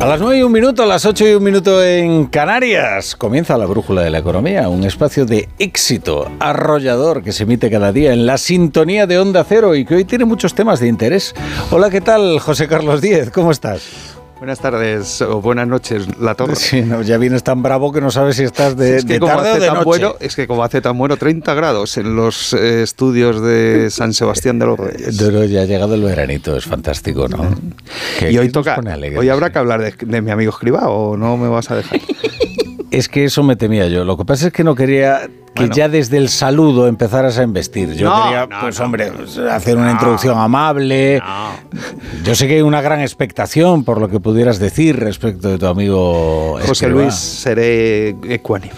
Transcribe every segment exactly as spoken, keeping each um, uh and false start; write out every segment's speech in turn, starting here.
las nueve y un minuto, a las ocho y un minuto en Canarias, comienza la Brújula de la Economía, un espacio de éxito arrollador que se emite cada día en la sintonía de Onda Cero y que hoy tiene muchos temas de interés. Hola, ¿qué tal, José Carlos Díez? ¿Cómo estás? Buenas tardes o buenas noches, La Torre. Sí, no, ya vienes tan bravo que no sabes si estás de, es que de como tarde hace o de tan noche. Bueno, es que como hace tan bueno, treinta grados en los eh, estudios de San Sebastián de los Reyes. Pero ya ha llegado el veranito, es fantástico, ¿no? Que, y hoy toca, alegre, hoy habrá sí. que hablar de, de mi amigo Escribá, ¿o no me vas a dejar? Es que eso me temía yo. Lo que pasa es que no quería que bueno. ya desde el saludo empezaras a embestir. Yo no, quería, no, pues no, hombre, no, hacer una no, introducción amable. No. Yo sé que hay una gran expectación por lo que pudieras decir respecto de tu amigo José Escribá. Luis, seré ecuánime.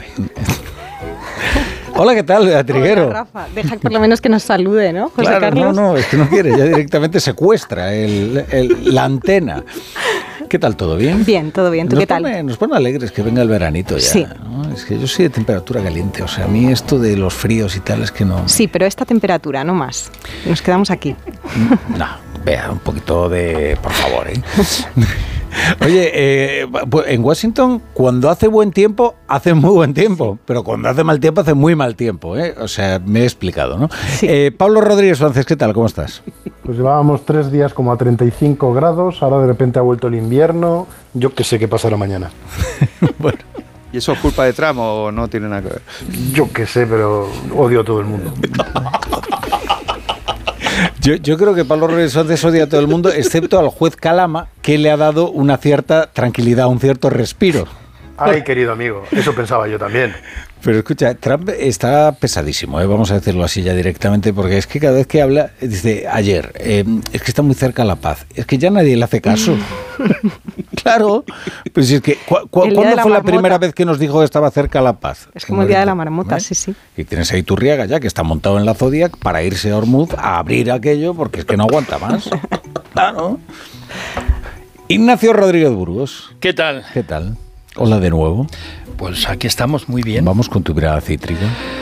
Hola, ¿qué tal, Triguero? Hola, Rafa. Deja por lo menos que nos salude, ¿no, José claro, Carlos? No, no, es que no quiere, ya directamente secuestra el, el, la antena. ¿Qué tal? ¿Todo bien? Bien, todo bien. ¿Tú nos qué tal? Pone, nos pone alegres que venga el veranito ya. Sí. ¿no? Es que yo soy de temperatura caliente, o sea, a mí esto de los fríos y tal es que no... Sí, pero esta temperatura, no más. Nos quedamos aquí. No, vea, un poquito de... Por favor, ¿eh? Oye, eh, en Washington, cuando hace buen tiempo, hace muy buen tiempo, pero cuando hace mal tiempo, hace muy mal tiempo, ¿eh? O sea, me he explicado, ¿no? Sí. Eh, Pablo Rodríguez Francés, ¿qué tal? ¿Cómo estás? Pues llevábamos tres días como a treinta y cinco grados, ahora de repente ha vuelto el invierno, yo qué sé qué pasará mañana. Bueno. ¿Y eso es culpa de Trump o no tiene nada que ver? Yo qué sé, pero odio a todo el mundo. Yo, yo creo que Pablo Rodríguez Francés odia a todo el mundo, excepto al juez Calama, que le ha dado una cierta tranquilidad, un cierto respiro. Ay, querido amigo, eso pensaba yo también. Pero escucha, Trump está pesadísimo, ¿eh? Vamos a decirlo así ya directamente, porque es que cada vez que habla, dice, ayer, eh, es que está muy cerca la paz, es que ya nadie le hace caso. Claro, pues si es que, ¿cu cu ¿cuándo fue la, la primera vez que nos dijo que estaba cerca la paz? Es como el día de la marmota, ¿eh? sí, sí. Y tienes a Iturriaga ya, que está montado en la Zodiac para irse a Hormuz a abrir aquello, porque es que no aguanta más. Claro. Ignacio Rodríguez Burgos. ¿Qué tal? ¿Qué tal? Hola de nuevo. Pues aquí estamos muy bien. Vamos con tu mirada cítrica.